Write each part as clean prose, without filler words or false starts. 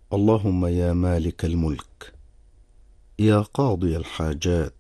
اللهم يا مالك الملك يا قاضي الحاجات،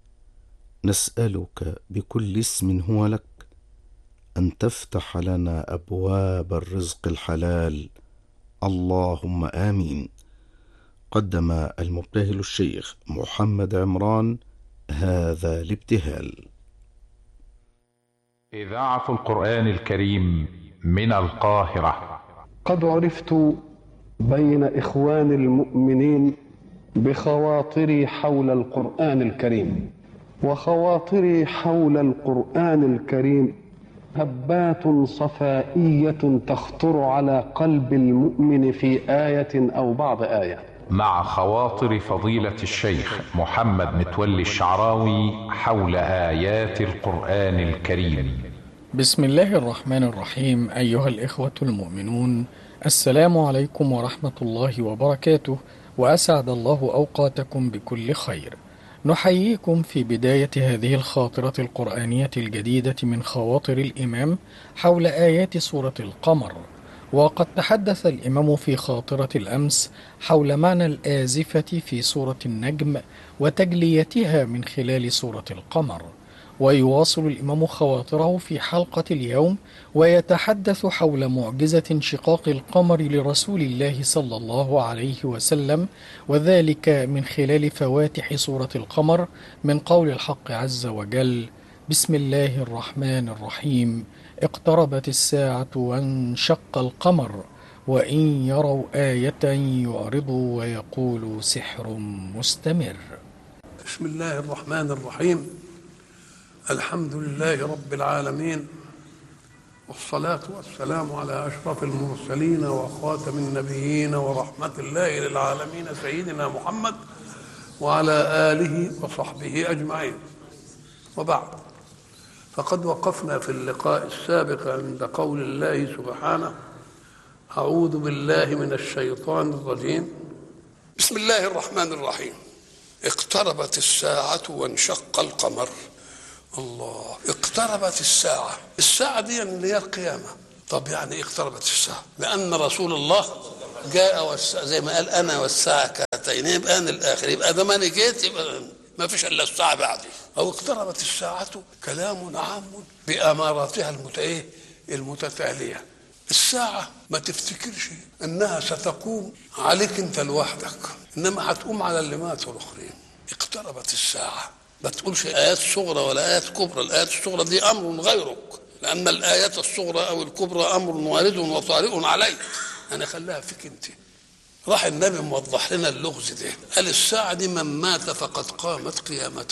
نسألك بكل اسم هو لك أن تفتح لنا أبواب الرزق الحلال. اللهم آمين. قدم المبتهل الشيخ محمد عمران هذا الابتهال. إذاعة القرآن الكريم من القاهرة. قد عرفت بين إخوان المؤمنين بخواطري حول القرآن الكريم، وخواطري حول القرآن الكريم هبات صفائية تخطر على قلب المؤمن في آية أو بعض آية. مع خواطر فضيلة الشيخ محمد متولي الشعراوي حول آيات القرآن الكريم. بسم الله الرحمن الرحيم. أيها الإخوة المؤمنون، السلام عليكم ورحمة الله وبركاته، وأسعد الله أوقاتكم بكل خير. نحييكم في بداية هذه الخاطرة القرآنية الجديدة من خواطر الإمام حول آيات سورة القمر. وقد تحدث الإمام في خاطرة الأمس حول معنى الآزفة في سورة النجم وتجليتها من خلال سورة القمر، ويواصل الإمام خواطره في حلقة اليوم ويتحدث حول معجزة انشقاق القمر لرسول الله صلى الله عليه وسلم، وذلك من خلال فواتح سورة القمر من قول الحق عز وجل: بسم الله الرحمن الرحيم، اقتربت الساعة وانشق القمر وإن يروا آية يعرضوا ويقولوا سحر مستمر. بسم الله الرحمن الرحيم. الحمد لله رب العالمين، والصلاة والسلام على أشرف المرسلين وخاتم النبيين ورحمة الله للعالمين سيدنا محمد وعلى آله وصحبه أجمعين. وبعد، فقد وقفنا في اللقاء السابق عند قول الله سبحانه: أعوذ بالله من الشيطان الرجيم. بسم الله الرحمن الرحيم. اقتربت الساعة وانشق القمر. الله، اقتربت الساعة. الساعة دي اللي هي القيامة. طب يعني ايه اقتربت الساعة؟ لأن رسول الله جاء زي ما قال أنا والساعة كهاتين، يبقى أنا الآخر، يبقى ده ما أنا جيت، يبقى ما فيش إلا الساعة بعدي. أو اقتربت الساعة كلام عام بأماراتها المتتالية. الساعة ما تفتكرش إنها ستقوم عليك أنت لوحدك، إنما هتقوم على اللي ماتوا الآخرين. اقتربت الساعة، ما تقولش آيات صغرى ولا آيات كبرى. الآيات الصغرى دي أمر غيرك، لأن الآيات الصغرى أو الكبرى أمر وارد وطارئ عليك، أنا خليها فيك أنت. راح النبي موضح لنا اللغز ده، قال الساعة دي من مات فقد قامت قيامته.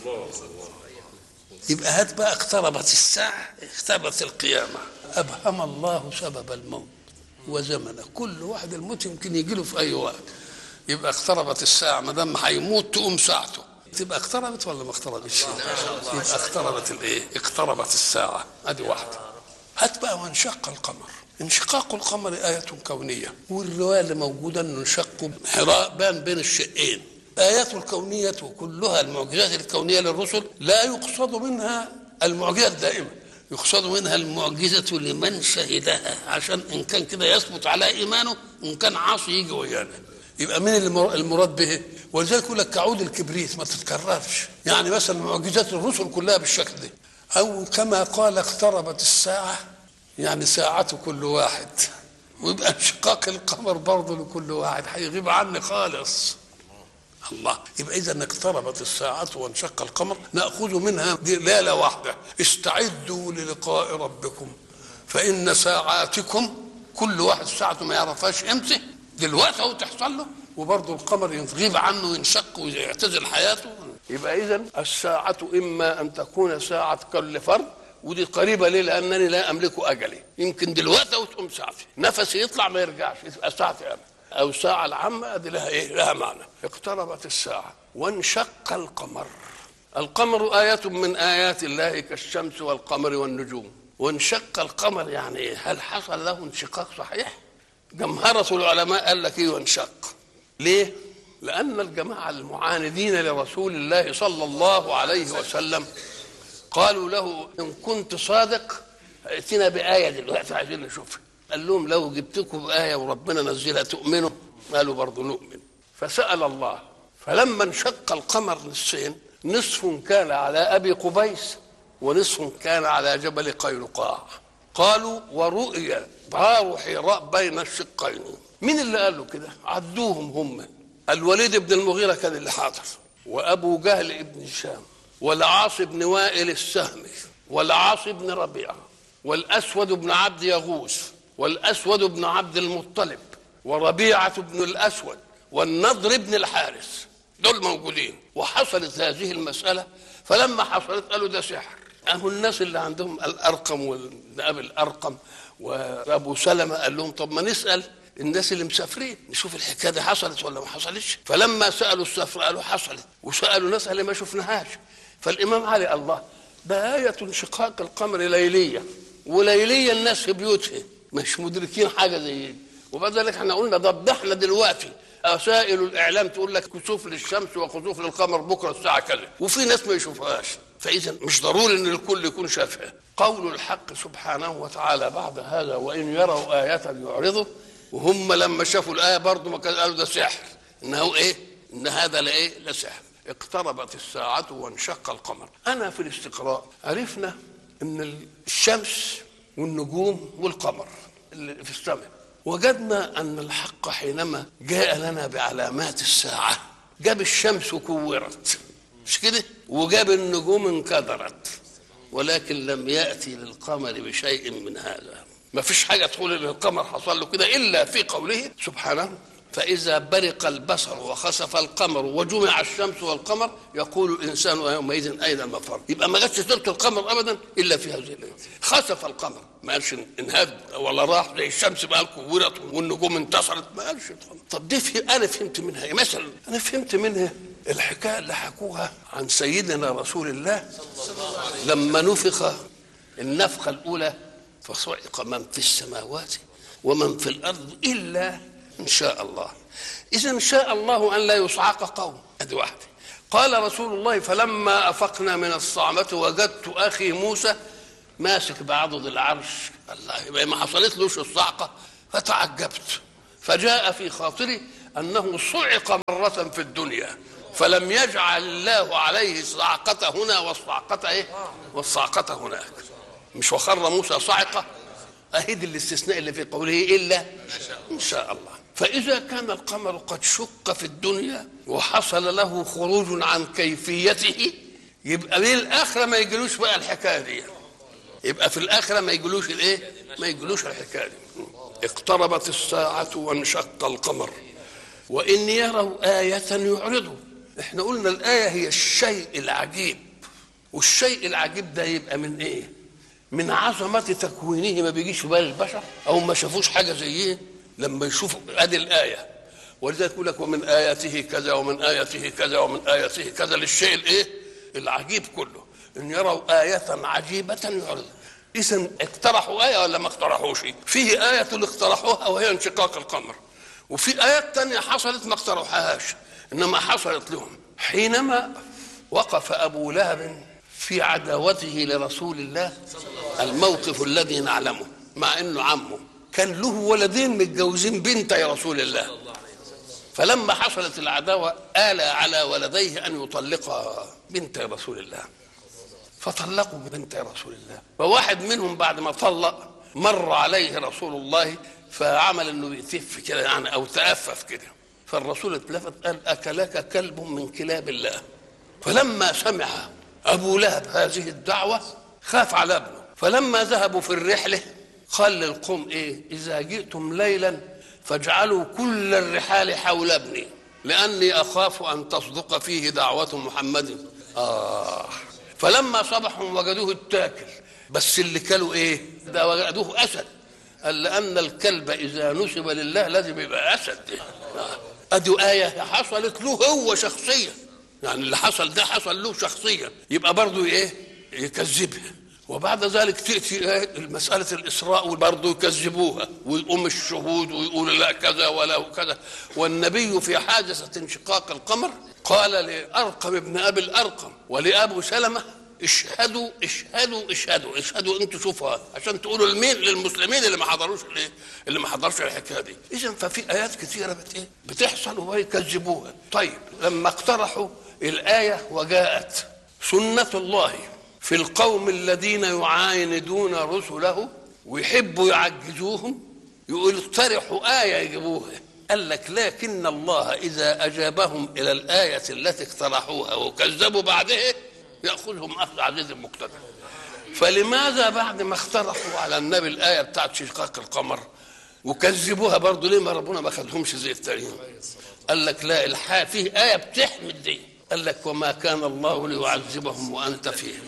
يبقى هات بقى اقتربت الساعة، اقتربت القيامة. أبهم الله سبب الموت وزمنه، كل واحد الموت يمكن يجيله في أي وقت. يبقى اقتربت الساعة، ما دام هيموت تقوم ساعته. تبقى اقتربت ولا ما اقتربتش؟ يبقى اقتربت الايه؟ اقتربت الساعة. ادي واحدة. هات بقى وانشق القمر. انشقاق القمر آية كونية، والرواية اللي موجودة انه انشق حراء بين الشقين. آيات الكونية وكلها المعجزات الكونية للرسل لا يقصد منها المعجزة الدائمة، يقصد منها المعجزة لمن شهدها، عشان إن كان كده يثبت على إيمانه، إن كان عاصي يجي ويانا. يبقى مين المراد به؟ ولذلك يقول لك كعود الكبريت ما تتكررش. يعني مثلا معجزات الرسل كلها بالشكل ده. أو كما قال اقتربت الساعة، يعني ساعة كل واحد. ويبقى انشقاق القمر برضه لكل واحد، هيغيب عني خالص. الله، يبقى إذا اقتربت الساعة وانشق القمر نأخذ منها دلالة واحدة: استعدوا للقاء ربكم فإن ساعاتكم، كل واحد ساعته ما يعرفهاش امتى، دلوقتي هو تحصل له. وبرضه القمر يغيب عنه وينشق ويعتزل حياته. يبقى إذن الساعة إما أن تكون ساعة كل فرد، ودي قريبة ليه؟ لأنني لا أملك أجلي، يمكن دلوقتي وتقوم ساعتي، نفسي يطلع ما يرجعش، يبقى ساعتي أنا. أو ساعة العامة دي لها إيه؟ لها معنى. اقتربت الساعة وانشق القمر. القمر آية من آيات الله كالشمس والقمر والنجوم. وانشق القمر يعني إيه؟ هل حصل له انشقاق صحيح؟ جمهرة العلماء قال لك إيه وانشق. ليه؟ لأن الجماعة المعاندين لرسول الله صلى الله عليه وسلم قالوا له: إن كنت صادق ائتنا بآية دلوقتي عايزين نشوفها. قال لهم: لو جبتكم بآية وربنا نزلها تؤمنوا؟ قالوا برضه نؤمن. فسأل الله، فلما انشق القمر نصفين، نصف كان على أبي قبيس ونصف كان على جبل قينقاع. قالوا ورؤيا غار حراء بين الشقين. مين اللي قال له كده؟ عدوهم هم: الوليد بن المغيرة كان اللي حاضر، وأبو جهل بن هشام، والعاص بن وائل السهمي، والعاص بن ربيعة، والأسود بن عبد يغوث، والأسود بن عبد المطلب، وربيعة بن الأسود، والنضر بن الحارث. دول موجودين. وحصلت هذه المسألة. فلما حصلت قالوا ده سحر. أهو الناس اللي عندهم الأرقم والأب الأرقم وأبو سلمة قال لهم طب ما نسأل الناس اللي مسافرين نشوف الحكاية دي حصلت ولا ما حصلتش. فلما سألوا السفر قالوا حصلت، وسألوا ناس اللي ما شفناهاش. فالإمام علي الله ده آية انشقاق القمر ليلية، وليلية الناس في بيوتها مش مدركين حاجة زي دي. وبعد ذلك احنا قلنا ضبحنا دلوقتي وسائل الإعلام تقول لك كسوف للشمس وخسوف للقمر بكرة الساعة كذا، وفي ناس ما يشوفهاش. فإذا مش ضروري إن الكل يكون شافها. قول الحق سبحانه وتعالى بعد هذا: وإن يروا آية يعرضوا. وهم لما شافوا الآية برضه ما كانوا قالوا ده سحر، إنه إيه؟ إن هذا لإيه؟ لسحر. اقتربت الساعة وانشق القمر. أنا في الاستقراء عرفنا إن الشمس والنجوم والقمر اللي في السماء، وجدنا أن الحق حينما جاء لنا بعلامات الساعة جاب الشمس كورت، مش كده؟ وجاب النجوم انكدرت، ولكن لم يأتي للقمر بشيء من هذا. ما فيش حاجة تقول إن القمر حصل له كده إلا في قوله سبحانه: فإذا برق البصر وخسف القمر وجمع الشمس والقمر يقول الإنسان يومئذ أين المفر. يبقى ما جاتش سيرة القمر أبدا إلا في هذه الآية. خسف القمر ما قالش انهد ولا راح زي الشمس بقى كورت والنجوم انتصرت، ما قالش. طب دي أنا فهمت منها إيه؟ مثلا أنا فهمت منها الحكاية اللي حكوها عن سيدنا رسول الله لما نفخ النفخة الأولى فصعق من في السماوات ومن في الأرض إلا إن شاء الله. إذا إن شاء الله أن لا يصعق قوم. أدي واحدة. قال رسول الله: فلما أفقنا من الصعمة وجدت أخي موسى ماسك بعضد العرش. الله، يبقى ما حصلت لوش الصعقة. فتعجبت، فجاء في خاطري أنه صعق مرة في الدنيا فلم يجعل الله عليه الصعقة هنا والصعقة إيه؟ والصعقة هناك. مش وخر موسى صعقة؟ أهد الاستثناء اللي في قوله إلا إن شاء الله. فإذا كان القمر قد شق في الدنيا وحصل له خروج عن كيفيته، يبقى بالآخرة ما يجلوش بقى الحكاية دي. يبقى في الآخرة ما يجلوش الإيه؟ ما يجلوش الحكاية دي. اقتربت الساعة وانشق القمر وإن يروا آية يعرضوا. احنا قلنا الآية هي الشيء العجيب، والشيء العجيب ده يبقى من إيه؟ من عظمة تكوينه. ما بيجيش في بال البشر أو ما شافوش حاجة زيه لما يشوفوا ادي الآية. ولذلك يقول لك: ومن آياته كذا ومن آياته كذا ومن آياته كذا، للشيء الايه؟ العجيب كله. ان يروا آية عجيبة يعرض. إذن اقترحوا آية ولا ما اقترحوش؟ فيه آية اللي اقترحوها وهي انشقاق القمر، وفي آيات تانية حصلت ما اقترحوهاش انما حصلت لهم. حينما وقف أبو لهب في عداوته لرسول الله، الموقف الذي نعلمه، مع انه عمه كان له ولدين متجوزين بنتي رسول الله. فلما حصلت العداوة آل على ولديه أن يطلق بنت رسول الله، فطلقوا بنت رسول الله. فواحد منهم بعد ما طلق مر عليه رسول الله فعمل انه يتف كده يعني او تأفف كده، فالرسول اتلفت قال: أكلك كلب من كلاب الله. فلما سمع أبو لهب هذه الدعوة خاف على ابنه. فلما ذهبوا في الرحلة قال للقوم: إيه؟ إذا جئتم ليلا فاجعلوا كل الرحال حول ابني لأني أخاف أن تصدق فيه دعوة محمد. فلما صبحوا وجدوه التاكل، بس اللي كلوا إيه؟ ده وجدوه أسد. قال: لأن الكلب إذا نسب لله لازم يبقى أسد. أدي آية حصلت له هو شخصيا، يعني اللي حصل ده حصل له شخصيا، يبقى برضو إيه؟ يكذبها. وبعد ذلك تأتي مسألة الإسراء وبرضو يكذبوها ويقوم الشهود ويقولوا لا كذا ولا كذا. والنبي في حادثة انشقاق القمر قال لأرقم ابن أبي الأرقم ولأبو سلمة: اشهدوا اشهدوا اشهدوا اشهدوا، انتوا شوفوا هذا عشان تقولوا لمين؟ للمسلمين اللي ما حضروش الحكايه دي. اذا ففي ايات كثيره بتحصل ويكذبوها. طيب لما اقترحوا الايه وجاءت سنه الله في القوم الذين يعاندون رسله ويحبوا يعجزوهم، يقولوا اقترحوا ايه يجيبوها. قال لك لكن الله اذا اجابهم الى الايه التي اقترحوها وكذبوا بعدها ياخذهم اخذ عزيز مقتدر. فلماذا بعد ما اقترحوا على النبي الايه بتاعت شقاق القمر وكذبوها برضه ليه ما ربنا ما خدهمش زي التانيين؟ قال لك لا، فيه ايه بتحمل دي. قال لك وما كان الله ليعذبهم وانت فيهم،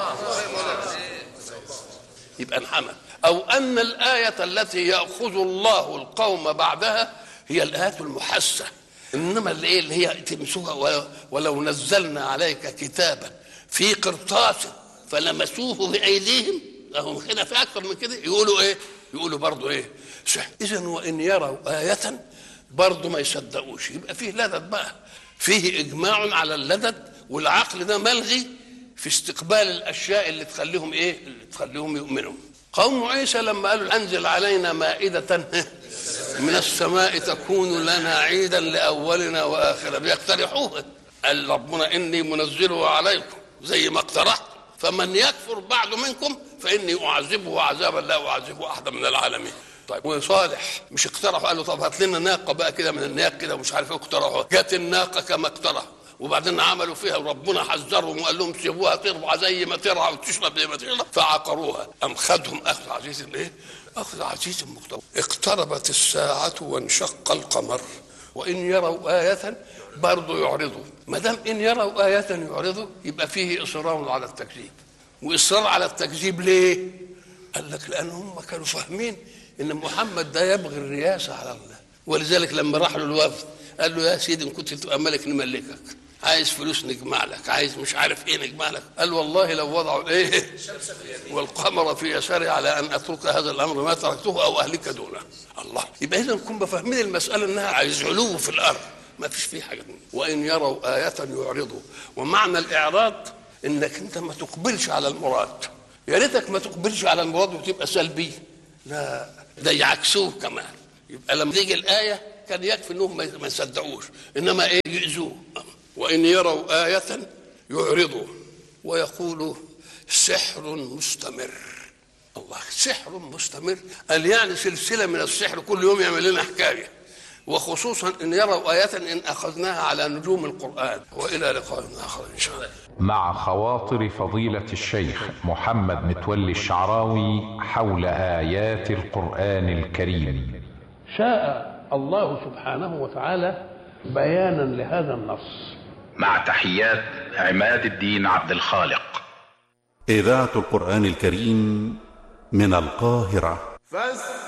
يبقى انحمل. او ان الايه التي ياخذ الله القوم بعدها هي الايات المحسه، انما اللي هي تمسوها ولو نزلنا عليك كتابا في قرطاس فلمسوه بايديهم لهم هنا في اكثر من كده. يقولوا ايه؟ يقولوا برضه ايه؟ اذا وان يروا ايه برضه ما يصدقوش. يبقى فيه لدد بقى، فيه اجماع على اللدد، والعقل ده ملغي في استقبال الاشياء اللي تخليهم ايه؟ اللي تخليهم يؤمنوا. قوم عيسى لما قالوا انزل علينا مائدة من السماء تكون لنا عيدا لاولنا واخرنا، بيقترحوها. قال ربنا اني منزله عليكم زي ما اقترحت، فمن يكفر بعد منكم فاني اعذبه عذابا لا اعذبه احدا من العالمين. طيب وصالح مش اقترحوا؟ قالوا طب هات لنا ناقه بقى كده من النياق كده ومش عارف ايه، اقترحوا جت الناقه كما اقترحوا، وبعدين عملوا فيها وربنا حذرهم وقال لهم سيبوها ترعى زي ما ترعى وتشرب زي ما تشرب، فعقروها. ام خدهم اخذ عزيز ايه؟ اخذ عزيز مقتدر. اقتربت الساعه وانشق القمر وان يروا ايه برضه يعرضوا. ما دام ان يروا ايه يعرضوا يبقى فيه اصرار على التكذيب. واصرار على التكذيب ليه؟ قال لك لانهم كانوا فاهمين ان محمد ده يبغي الرياسه على الله، ولذلك لما راح له الوفد قال له يا سيدي ان كنت تبقى ملك نملكك، عايز فلوس نجمع لك، عايز مش عارف ايه نجمع لك. قال والله لو وضعوا ايه والقمر في يساري على ان اترك هذا الامر ما تركته او اهلك دونه. الله، يبقى اذا نكون فاهمين المساله انها عايز علو في الارض، ما فيش فيه حاجه. وان يروا ايه يعرضوا. ومعنى الاعراض انك انت ما تقبلش على المراد. يا ريتك ما تقبلش على المراد وتبقى سلبي، لا ده يعكسوه كمان. يبقى لما تيجي الايه كان يكفي انهم ما يصدقوش، انما ايه؟ يؤذوه. وان يروا ايه يعرضوا ويقولوا سحر مستمر. الله، سحر مستمر. قال يعني سلسله من السحر كل يوم يعمل لنا حكايه، وخصوصا ان يروا ايه ان اخذناها على نجوم القران. والى لقاء اخر ان شاء الله. مع خواطر فضيلة الشيخ محمد متولي الشعراوي حول آيات القرآن الكريم. شاء الله سبحانه وتعالى بيانا لهذا النص. مع تحيات عماد الدين عبد الخالق. إذاعة القرآن الكريم من القاهرة.